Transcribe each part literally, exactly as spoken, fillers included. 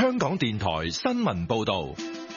香港電台新聞報道。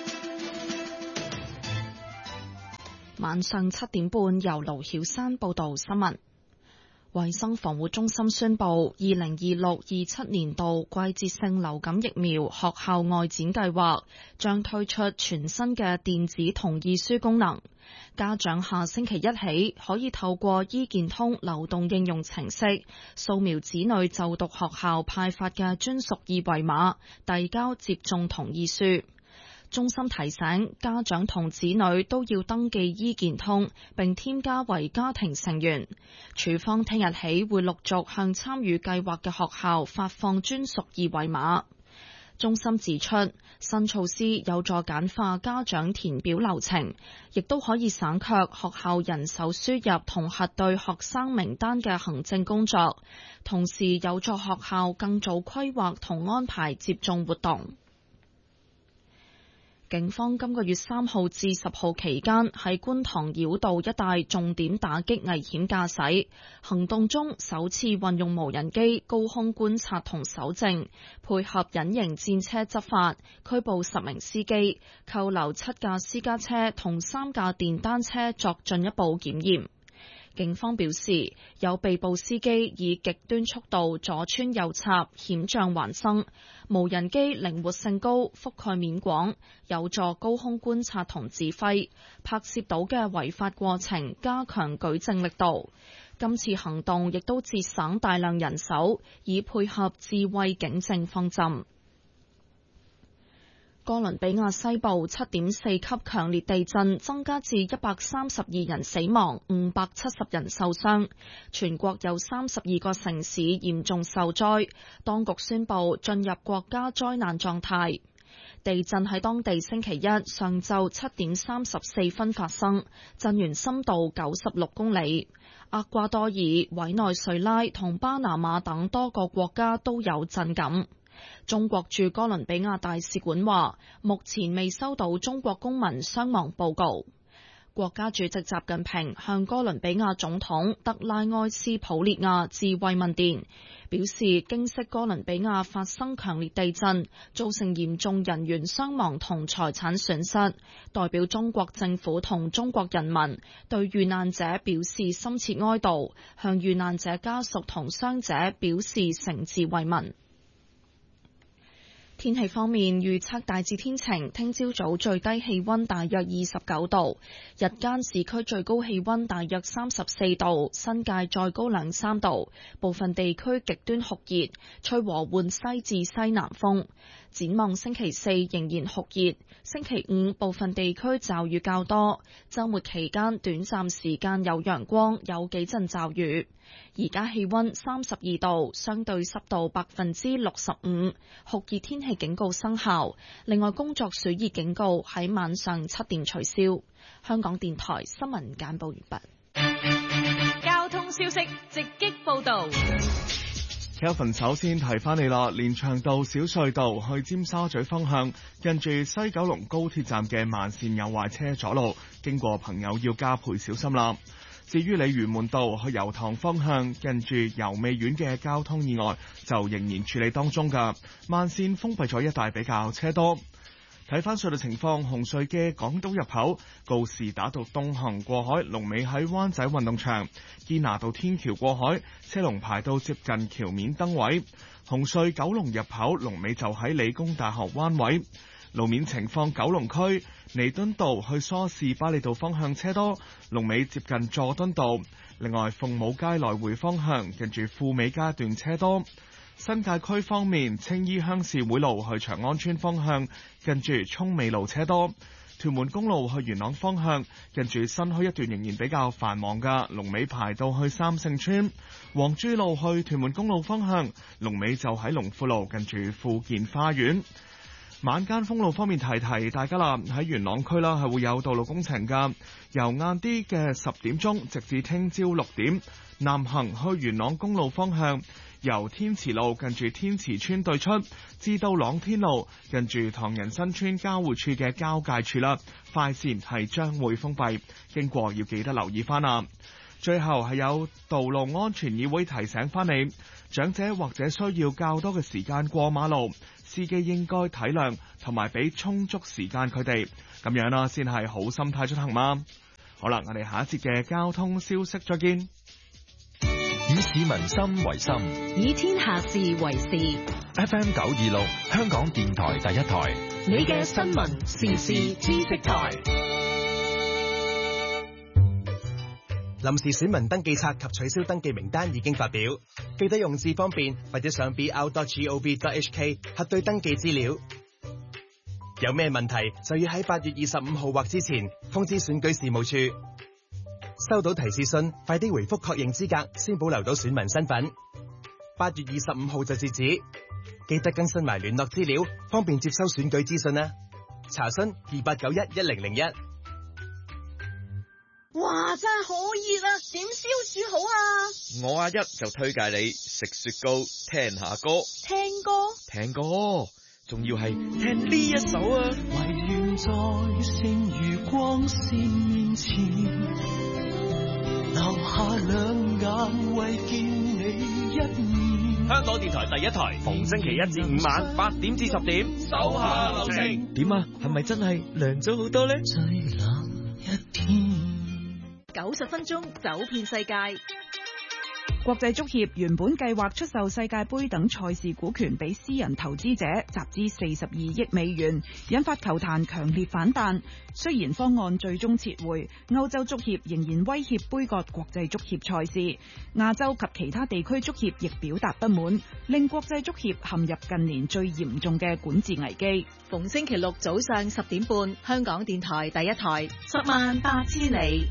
晚上七點半，由盧曉山報道新聞。衛生防護中心宣布，二零二六二七年度季節性流感疫苗學校外展計劃將推出全新嘅電子同意書功能。家長下星期一起可以透過醫健通流動應用程式掃描子女就讀學校派發嘅專屬二維碼，遞交接種同意書。中心提醒家長同子女都要登記醫健通並添加為家庭成員。處方聽日起會陸續向參與計劃嘅學校發放專屬二維碼。中心指出，新措施有助簡化家長填表流程，亦都可以省卻學校人手輸入同核對學生名單嘅行政工作，同時有助學校更早規劃同安排接種活動。警方今個月三號至十號期間喺觀塘繞道一帶重點打擊危險駕駛行動中，首次運用無人機高空觀察同搜證，配合隱形戰車執法，拘捕十名司機，扣留七架私家車同三架電單車作進一步檢驗。警方表示，有被捕司機以極端速度左穿右插，險象環生。無人機靈活性高，覆蓋面廣，有助高空觀察同指揮，拍攝到嘅違法過程，加強舉證力度。今次行動亦都節省大量人手，以配合智慧警政方針。哥倫比亞西部七點四級強烈地震增加至一百三十二人死亡，五百七十人受傷，全國有三十二個城市嚴重受災，當局宣布進入國家災難狀態。地震喺當地星期一上晝七點三十四分發生，震源深度九十六公里。厄瓜多爾、委內瑞拉同巴拿馬等多個國家都有震感。中國駐哥倫比亞大使館話，目前未收到中國公民傷亡報告。國家主席習近平向哥倫比亞總統德拉埃斯普列亞致慰問電，表示經悉哥倫比亞發生強烈地震，造成嚴重人員傷亡同財產損失，代表中國政府同中國人民對遇難者表示深切哀悼，向遇難者家屬同傷者表示誠摯慰問。天氣方面，預測大致天晴，聽朝早最低氣溫大約二十九度，日間市區最高氣溫大約三十四度，新界再高兩三度，部分地區極端酷熱，吹和緩西至西南風。展望星期四仍然酷熱，星期五部分地區驟雨較多，週末期間短暫時間有陽光，有幾陣驟雨。而家氣溫三十二度，相對濕度百分之六十五，酷熱天氣警告生效。另外，工作暑熱警告喺晚上七點取消。香港電台新聞簡報完畢。 交通消息直擊報道。 Kelvin 首先提翻你啦，連翔道小隧道去尖沙咀方向，近住西九龍高鐵站嘅慢線有壞車阻路，經過朋友要加倍小心啦。至於鯉魚門道去油塘方向，近住油味苑嘅交通意外就仍然處理當中㗎，慢線封閉咗一帶比較車多。睇翻隧道情況，紅隧嘅港島入口告士打道東行過海，龍尾喺灣仔運動場；堅拿道天橋過海，車龍排到接近橋面燈位。紅隧九龍入口龍尾就喺理工大學灣位。路面情況，九龍區彌敦道去梳士巴利道方向車多，龍尾接近佐敦道。另外，鳳舞街來回方向近住富美街段車多。新界區方面，青衣鄉事會路去長安村方向近住涌美路車多。屯門公路去元朗方向近住新墟一段仍然比較繁忙㗎，龍尾排到去三聖村。黃珠路去屯門公路方向龍尾就喺龍富路近住富健花園。晚間封路方面，提提大家啦，喺元朗區啦係會有道路工程㗎，由晏啲嘅十點鐘直至聽朝六點，南行去元朗公路方向由天慈路近住天慈村對出至到朗天路近住唐人新村交匯處嘅交界處啦，快線係將會封閉，經過要記得留意翻啦。最後係有道路安全議會提醒翻你， 長者或者需要較多嘅時間過馬路，司機應該體諒同埋俾充足時間佢哋，咁樣啦先係好心態出行嘛。好啦，我哋下一節嘅交通消息再見。 以市民心為心， 以天下事為事。 F M 九二六，香港電台第一台， 你嘅新聞時事知識台。 臨時選民登記冊及取消登記名單已經發表，記得用字方便或者上 b r dot gov dot h k 核對登記資料。有咩問題就要喺八月二十五號或之前通知選舉事務處。收到提示信，快啲回覆確認資格，先保留到選民身份。八月二十五號就截止，記得更新埋聯絡資料，方便接收選舉資訊啦。查詢二八九一一零零一。 哇，真係好熱啊！點消暑好啊？ 我阿一就推介你食雪糕，聽下歌。 聽歌？ 聽歌，仲要係聽呢一首啊！ 唯願在剩餘光線面前，留下兩眼為見你一面。 香港電台第一台，逢星期一至五晚八點至十點，手下留情。 點啊？係咪真係涼咗好多呢？ 最冷一天。 九十分鐘走遍世界。 國際足協原本計劃出售世界盃等賽事股權俾私人投資者，集資四十二億美元，引發球壇強烈反彈。雖然方案最終撤回，歐洲足協仍然威脅杯葛國際足協賽事。亞洲及其他地區足協亦表達不滿，令國際足協陷入近年最嚴重嘅管治危機。 逢星期六早上十點半，香港電台第一台，十萬八千里。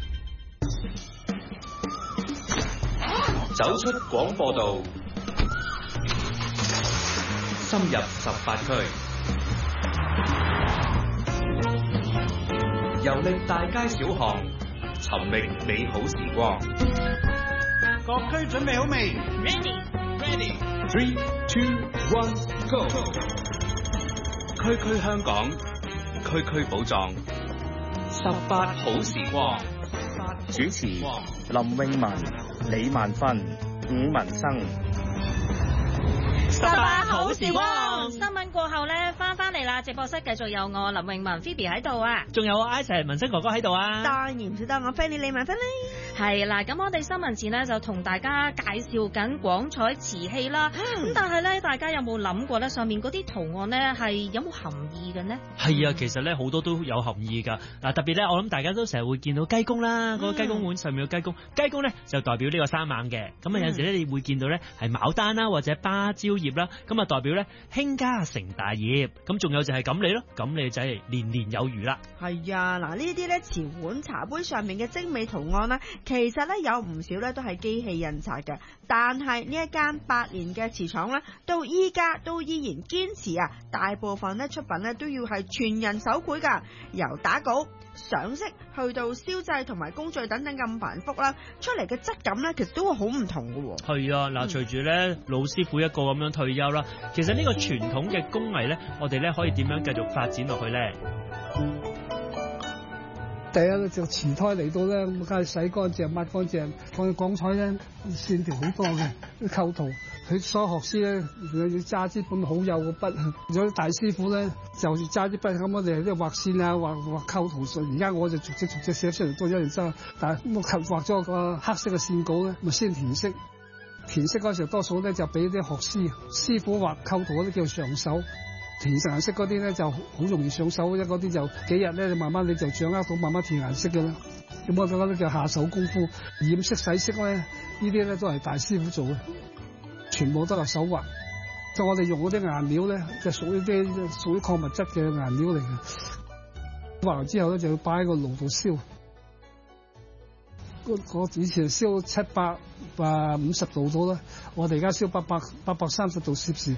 走出廣播道，深入十八區，遊歷大街小巷，尋覓美好時光。 各區準備好未 ？Ready, ready. Three, two, one, go. 區區香港，區區寶藏，十八好時光。 主持林詠雯、李萬芬、伍文生。 十八好時光，新聞過後咧，翻翻嚟啦！直播室繼續有我林詠雯 Phoebe 喺度啊， 仲有我 Isaac 文生哥哥喺度啊。 當然唔少得我 Fanny 李萬芬咧。 係啦，咁我哋新聞前呢，就同大家介紹緊廣彩瓷器啦。咁、嗯、但係咧，大家有冇諗過咧？上面嗰啲圖案咧係有冇含義嘅呢？ 係啊，其實咧好多都有含義㗎。嗱，特別咧，我諗大家都成日會見到雞公啦，嗰、嗯、個雞公碗上面嘅雞公，雞公咧就代表呢個生猛嘅。咁啊有陣時咧，你會見到咧係牡丹啦，或者芭蕉葉啦，咁啊代表咧興家成大業。咁仲有就係錦鯉咯，錦鯉就係年年有餘啦。 係啊，嗱呢啲咧瓷碗茶杯上面嘅精美圖案咧，其實咧有唔少咧都係機器印刷嘅。但係呢一間百年嘅瓷廠咧，到依家都依然堅持啊，大部分咧出品咧都要係全人手繪噶，由打稿、上色去到燒製同埋工序等等咁繁複啦，出嚟嘅質感咧其實都會好唔同嘅。 係啊，嗱，隨住咧老師傅一個咁樣退休啦，其實呢個傳統嘅工藝咧，我哋咧可以點樣繼續發展落去咧？ 第一咧就瓷胎嚟到咧，咁梗係洗乾淨、抹乾淨。我哋廣彩咧線條好多嘅構圖，佢所學師咧要揸支本好幼嘅筆，有啲大師傅咧就揸支筆咁，我哋啲畫線啊、畫畫構圖術。而家我就逐隻逐隻寫出嚟，多一樣揸。但係我畫畫咗個黑色嘅線稿咧，咪先填色。填色嗰時候多數咧就俾啲學師師傅畫構圖嗰啲叫上手。填顏色嗰啲咧就好容易上手，一嗰啲就幾日咧，慢慢你就掌握到慢慢填顏色嘅啦。咁我覺得叫下手功夫。染色洗色咧，呢啲咧都係大師傅做嘅，全部都係手畫。就我哋用嗰啲顏料咧，就屬於啲屬於礦物質嘅顏料嚟嘅。畫完之後咧，就要擺喺個爐度燒。我以前燒七百啊五十度到啦，我哋而家燒八百八百三十度攝氏。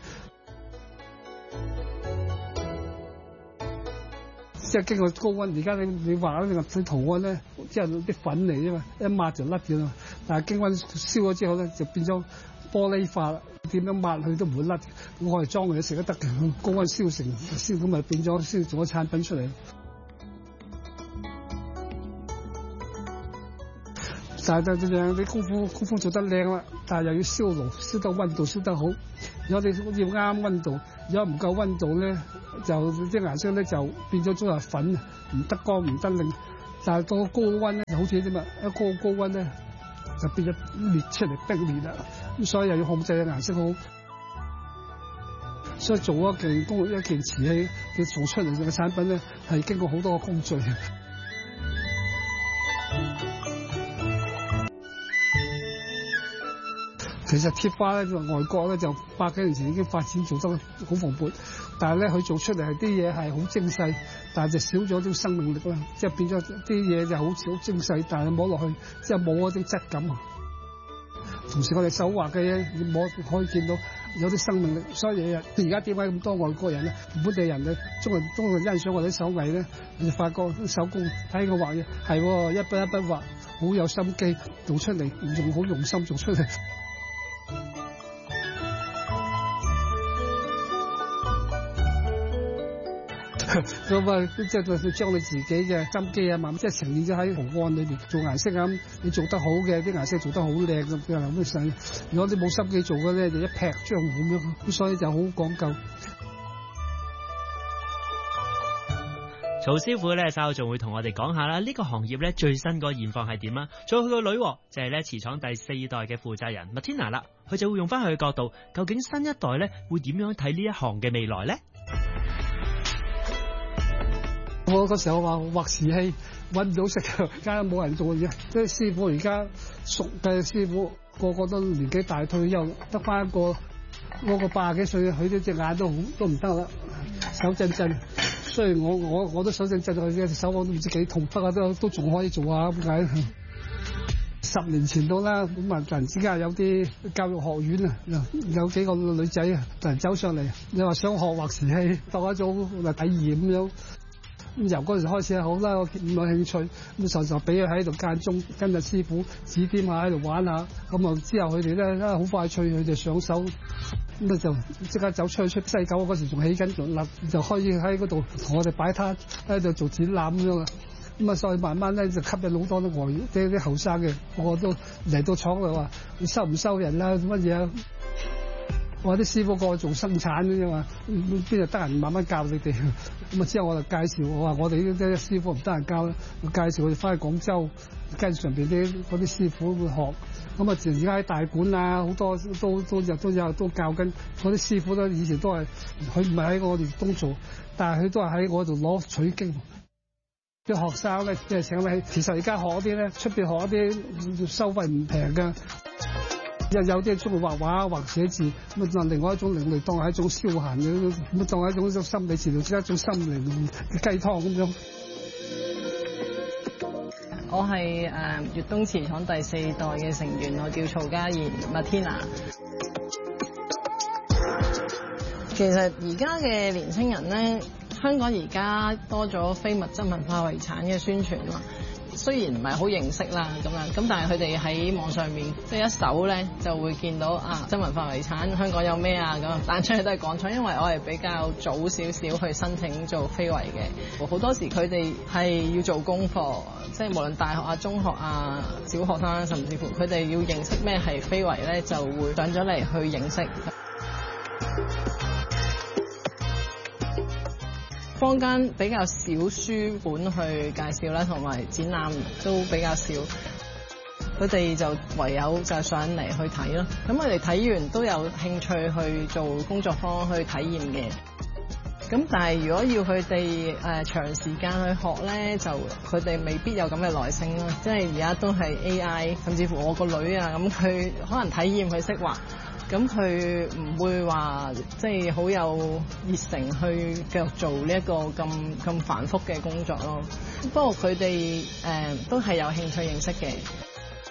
即係經過高溫，而家你你畫嗰啲圖案咧，即係啲粉嚟啫嘛，一抹就甩嘅啦。但係經溫燒咗之後咧，就變咗玻璃化啦。點樣抹佢都唔會甩。我係裝嘅嘢食都得嘅，高溫燒成燒咁咪變咗燒做咗產品出嚟。 但係就樣你功夫功夫做得靚啦，但係又要燒爐，燒得溫度燒得好。如果你要啱溫度，如果唔夠溫度咧，就啲顏色咧就變咗咗係粉，唔得光唔得靚。但係到高溫咧，就好似啲嘛，一高高溫咧就變咗裂出嚟冰裂啦。咁所以又要控制嘅顏色好。所以做一件工一件瓷器，佢做出嚟嘅產品咧係經過好多個工序。其實貼花咧，外國咧就百幾年前已經發展做得好蓬勃，但係咧佢做出嚟係啲嘢係好精細，但係就少咗啲生命力啦，即係變咗啲嘢就好少精細，但係摸落去即係冇嗰啲質感啊。同時我哋手畫嘅嘢摸可以見到有啲生命力，所以而家點解咁多外國人咧、本地人咧，中人中人欣賞我哋啲手藝咧，你發覺手工睇佢畫嘢係一筆一筆畫，好有心機做出嚟，仲好用心做出嚟。咁啊，即係將你自己嘅心機啊，慢慢即係呈現咗喺圖案裏邊做顏色啊。你做得好嘅，啲顏色做得好靚咁樣咁細。如果你冇心機做嘅咧，就一劈漿咁樣，咁所以就好講究。 曹師傅咧稍後仲會同我哋講下啦，呢個行業咧最新個現況係點啊？仲有佢個女就係咧瓷廠第四代嘅負責人 Martina 啦，佢就會用翻佢嘅角度，究竟新一代咧會點樣睇呢一行嘅未來咧？ 我嗰時候話畫瓷器揾唔到食嘅，而家冇人做嘅。啲師傅而家熟嘅師傅個個都年紀大退休，得翻一個嗰個八十幾歲，佢呢隻眼都都唔得啦，手震震。雖然我我我都手震震，佢隻手我都唔知幾痛，不過都都仲可以做下咁解。十年前到啦，咁啊突然之間有啲教育學院啊，有幾個女仔啊突然走上嚟，你話想學畫瓷器，當一種嚟體驗咁樣。咁由嗰時開始好啦，我唔有興趣，咁就就俾佢喺度間中跟住師傅指點下喺度玩下，咁啊之後佢哋咧好快脆，佢就上手，咁啊就即刻走出去出西九嗰時仲起緊仲立，就開始喺嗰度同我哋擺攤喺度做展覽咁樣啦。咁啊所以慢慢咧就吸引好多啲外啲啲後生嘅，個個都嚟到廠度話你收唔收人啦乜嘢啊？我啲師傅過去做生產嘅啫嘛，邊度得人慢慢教你哋？咁啊之後我就介紹我話我哋呢啲師傅唔得人教啦，我介紹佢哋翻去廣州跟上邊啲嗰啲師傅會學。咁啊而家喺大館啊好多都都有都有都教緊嗰啲師傅都以前都係佢唔係喺我哋東做，但係佢都係喺我度攞取經。啲學生咧即係請你，其實而家學啲咧出邊學啲收費唔平㗎。有有啲中意畫畫或寫字，咁啊當另外一種另類，當係一種消閒嘅，咁當係一種一種心理治療，即係一種心靈嘅雞湯咁樣。 我係誒粵東瓷廠第四代嘅成員，我叫曹嘉賢 Martina。其實而家嘅年輕人咧，香港而家多咗非物質文化遺產嘅宣傳嘛。雖然唔係好認識啦咁樣，咁但係佢哋喺網上面即係一搜咧就會見到啊，真文化遺產香港有咩啊咁，彈出嚟都係港廠，因為我係比較早少少去申請做非遺嘅，好多時佢哋係要做功課，即係無論大學啊、中學啊、小學生，甚至乎佢哋要認識咩係非遺咧，就會上咗嚟去認識。坊間比較少書本去介紹啦，同埋展覽都比較少，佢哋就唯有就上嚟去睇咯。咁佢哋睇完都有興趣去做工作坊去體驗嘅。咁但係如果要佢哋誒長時間去學咧，就佢哋未必有咁嘅耐性咯。即係而家都係 A I， 甚至乎我個女啊，咁佢可能體驗佢識畫。咁佢唔會話即係好有熱誠去繼續做呢一個咁咁繁複嘅工作咯。不過佢哋誒都係有興趣認識嘅。